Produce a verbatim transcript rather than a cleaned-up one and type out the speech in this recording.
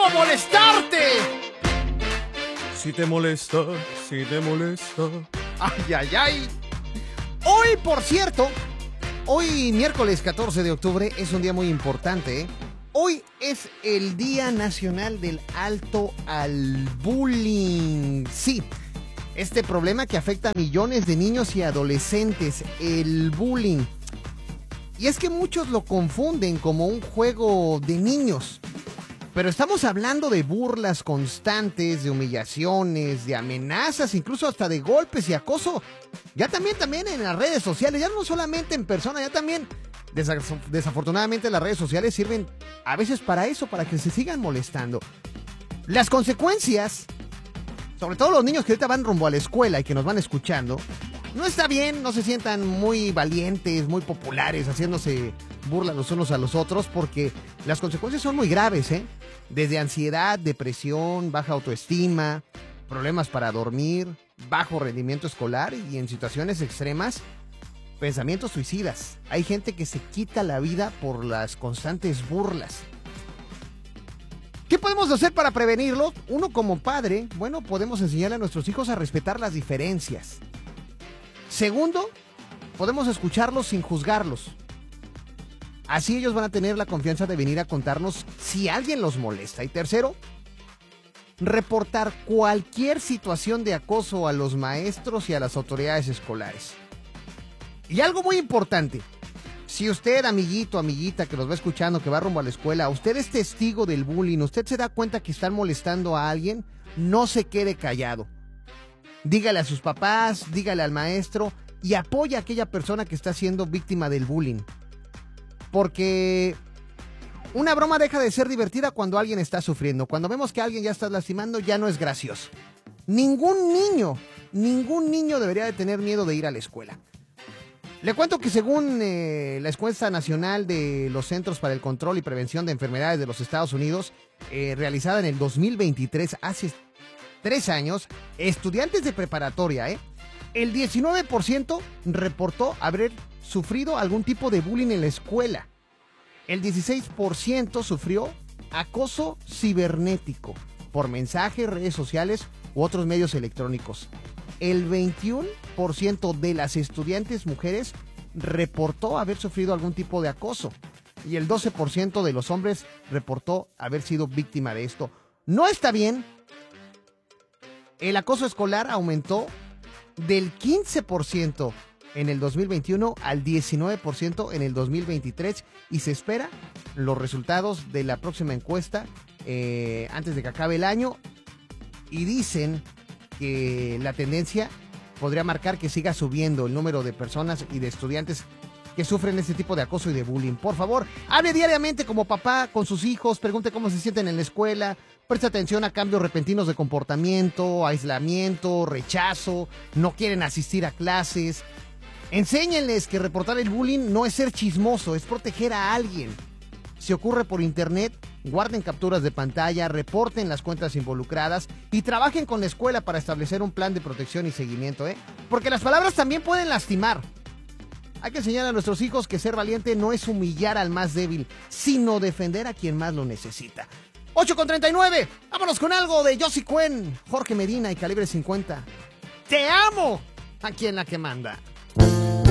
cómo molestarte. Si te molesta, si te molesta. Ay, ay, ay. Hoy, por cierto, hoy miércoles catorce de octubre es un día muy importante, ¿eh? Hoy es el Día Nacional del Alto al Bullying. Sí, este problema que afecta a millones de niños y adolescentes, el bullying. Y es que muchos lo confunden como un juego de niños. Pero estamos hablando de burlas constantes, de humillaciones, de amenazas, incluso hasta de golpes y acoso. Ya también, también en las redes sociales, ya no solamente en persona, ya también, desafortunadamente las redes sociales sirven a veces para eso, para que se sigan molestando. Las consecuencias, sobre todo los niños que ahorita van rumbo a la escuela y que nos van escuchando, no está bien, no se sientan muy valientes, muy populares, haciéndose burla los unos a los otros, porque las consecuencias son muy graves, ¿eh? Desde ansiedad, depresión, baja autoestima, problemas para dormir, bajo rendimiento escolar y en situaciones extremas, pensamientos suicidas. Hay gente que se quita la vida por las constantes burlas. ¿Qué podemos hacer para prevenirlo? Uno como padre, bueno, podemos enseñarle a nuestros hijos a respetar las diferencias. Segundo, podemos escucharlos sin juzgarlos. Así ellos van a tener la confianza de venir a contarnos si alguien los molesta. Y tercero, reportar cualquier situación de acoso a los maestros y a las autoridades escolares. Y algo muy importante, si usted, amiguito, amiguita que nos va escuchando, que va rumbo a la escuela, usted es testigo del bullying, usted se da cuenta que están molestando a alguien, no se quede callado. Dígale a sus papás, dígale al maestro y apoya a aquella persona que está siendo víctima del bullying. Porque una broma deja de ser divertida cuando alguien está sufriendo. Cuando vemos que alguien ya está lastimando, ya no es gracioso. Ningún niño, ningún niño debería de tener miedo de ir a la escuela. Le cuento que según eh, la encuesta nacional de los Centros para el Control y Prevención de Enfermedades de los Estados Unidos, eh, realizada en el dos mil veintitrés, hace tres años, estudiantes de preparatoria, ¿eh? el diecinueve por ciento reportó haber sufrido algún tipo de bullying en la escuela. El dieciséis por ciento sufrió acoso cibernético por mensajes, redes sociales u otros medios electrónicos. El veintiuno por ciento de las estudiantes mujeres reportó haber sufrido algún tipo de acoso. Y el doce por ciento de los hombres reportó haber sido víctima de esto. No está bien. El acoso escolar aumentó del quince por ciento en el dos mil veintiuno al diecinueve por ciento en el dos mil veintitrés y se espera los resultados de la próxima encuesta eh, antes de que acabe el año, y dicen que la tendencia podría marcar que siga subiendo el número de personas y de estudiantes que sufren este tipo de acoso y de bullying. Por favor, hable diariamente como papá con sus hijos, pregunte cómo se sienten en la escuela, preste atención a cambios repentinos de comportamiento, aislamiento, rechazo, no quieren asistir a clases. Enséñenles que reportar el bullying no es ser chismoso, es proteger a alguien. Si ocurre por internet, guarden capturas de pantalla, reporten las cuentas involucradas y trabajen con la escuela para establecer un plan de protección y seguimiento, ¿eh? Porque las palabras también pueden lastimar. Hay que enseñar a nuestros hijos que ser valiente no es humillar al más débil, sino defender a quien más lo necesita. ocho con treinta y nueve, vámonos con algo de Josie Cuen, Jorge Medina y Calibre cincuenta. ¡Te amo! Aquí en La Que Manda.